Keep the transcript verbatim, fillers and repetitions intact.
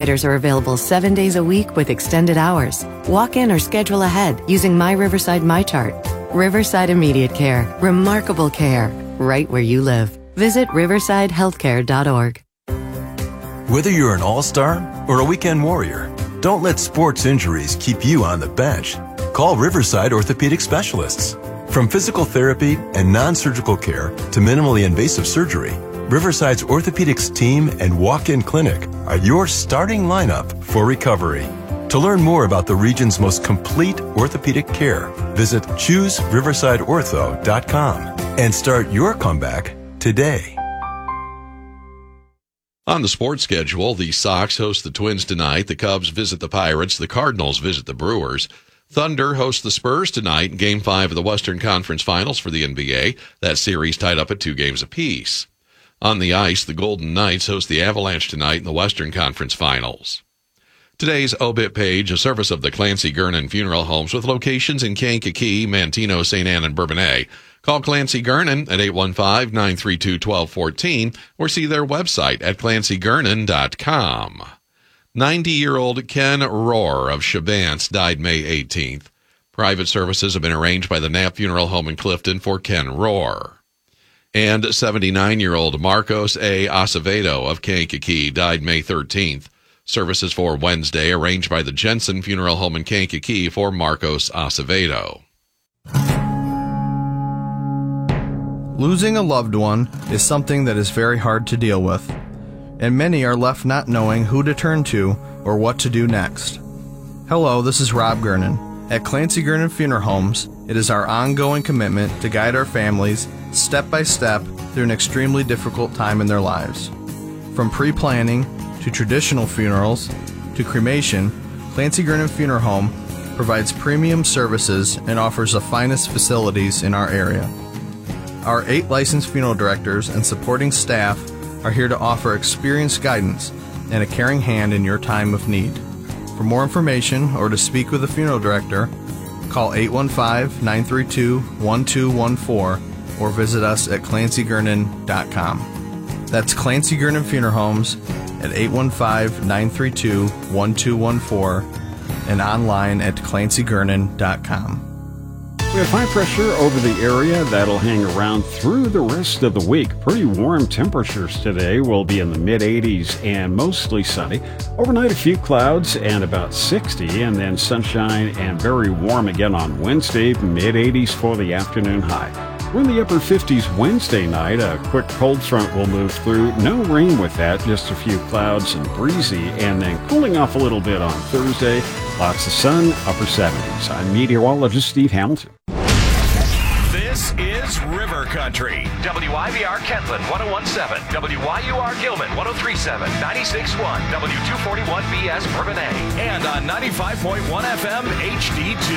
providers are available seven days a week with extended hours. Walk in or schedule ahead using My Riverside MyChart. Riverside Immediate Care. Remarkable care. Right where you live. Visit riverside healthcare dot org. Whether you're an all-star or a weekend warrior, don't let sports injuries keep you on the bench. Call Riverside Orthopedic Specialists. From physical therapy and non-surgical care to minimally invasive surgery, Riverside's orthopedics team and walk-in clinic are your starting lineup for recovery. To learn more about the region's most complete orthopedic care, visit choose riverside ortho dot com and start your comeback today. On the sports schedule, the Sox host the Twins tonight, the Cubs visit the Pirates, the Cardinals visit the Brewers. Thunder hosts the Spurs tonight in Game five of the Western Conference Finals for the N B A. That series tied up at two games apiece. On the ice, the Golden Knights host the Avalanche tonight in the Western Conference Finals. Today's obit page, a service of the Clancy Gernon Funeral Homes with locations in Kankakee, Manteno, Saint Anne, and Bourbonnais. Call Clancy Gernon at eight one five, nine three two, one two one four or see their website at clancy gernon dot com. ninety-year-old Ken Rohr of Chabance died May eighteenth. Private services have been arranged by the Knapp Funeral Home in Clifton for Ken Rohr. And seventy-nine-year-old Marcos A. Acevedo of Kankakee died May thirteenth. Services for Wednesday arranged by the Jensen Funeral Home in Kankakee for Marcos Acevedo. Losing a loved one is something that is very hard to deal with, and many are left not knowing who to turn to or what to do next. Hello, this is Rob Gernon. At Clancy Gernon Funeral Homes, it is our ongoing commitment to guide our families step by step through an extremely difficult time in their lives. From pre-planning to traditional funerals to cremation, Clancy Gernon Funeral Home provides premium services and offers the finest facilities in our area. Our eight licensed funeral directors and supporting staff are here to offer experienced guidance and a caring hand in your time of need. For more information or to speak with a funeral director, call eight one five, nine three two, one two one four or visit us at clancy gernon dot com. That's Clancy Gernon Funeral Homes at eight one five, nine three two, one two one four and online at clancy gernon dot com. We have high pressure over the area that'll hang around through the rest of the week. Pretty warm temperatures today will be in the mid eighties and mostly sunny. Overnight, a few clouds and about sixty, and then sunshine and very warm again on Wednesday, mid eighties for the afternoon high. We're in the upper fifties Wednesday night. A quick cold front will move through. No rain with that, just a few clouds and breezy, and then cooling off a little bit on Thursday. Lots of sun, upper seventies. I'm meteorologist Steve Hamilton. This is River Country. W I V R Kentland one oh one point seven, W Y U R Gilman one oh three point seven, ninety-six point one, W two forty-one B S Bourbonnais, and on ninety-five point one F M H D two.